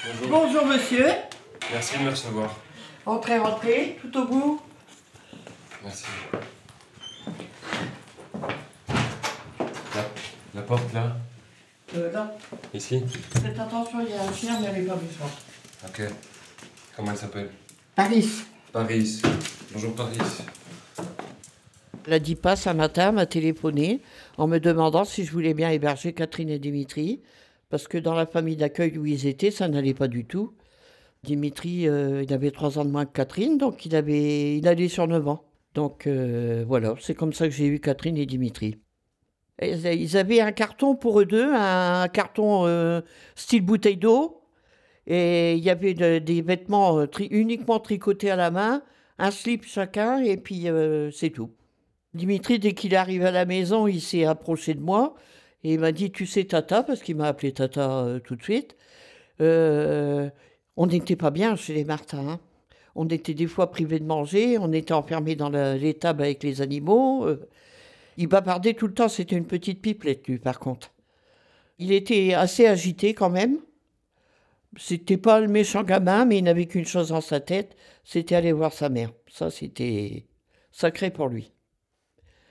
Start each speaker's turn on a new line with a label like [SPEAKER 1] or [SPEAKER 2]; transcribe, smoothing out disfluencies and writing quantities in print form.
[SPEAKER 1] Bonjour.
[SPEAKER 2] Bonjour monsieur.
[SPEAKER 1] Merci de me recevoir.
[SPEAKER 2] Entrez, entrez, tout au bout.
[SPEAKER 1] Merci. La porte là.
[SPEAKER 2] Là.
[SPEAKER 1] Ici.
[SPEAKER 2] Faites attention, il y a un chien, mais elle n'est pas méchante.
[SPEAKER 1] Ok. Comment elle s'appelle?
[SPEAKER 2] Paris.
[SPEAKER 1] Paris. Bonjour Paris.
[SPEAKER 2] La DIPAS, un matin, m'a téléphoné en me demandant si je voulais bien héberger Catherine et Dimitri, parce que dans la famille d'accueil où ils étaient, ça n'allait pas du tout. Dimitri, il avait 3 ans de moins que Catherine, donc il allait sur 9 ans. Donc voilà, c'est comme ça que j'ai eu Catherine et Dimitri. Et ils avaient un carton pour eux deux, un carton style bouteille d'eau, et il y avait des vêtements uniquement tricotés à la main, un slip chacun, et puis c'est tout. Dimitri, dès qu'il arrive à la maison, il s'est approché de moi et il m'a dit, tu sais Tata, parce qu'il m'a appelé Tata tout de suite. Euh, on n'était pas bien chez les Martins, hein. On était des fois privés de manger, on était enfermés dans l'étable avec les animaux. Il bavardait tout le temps, c'était une petite pipelette lui par contre. Il était assez agité quand même. C'était pas le méchant gamin, mais il n'avait qu'une chose dans sa tête, c'était aller voir sa mère. Ça, c'était sacré pour lui.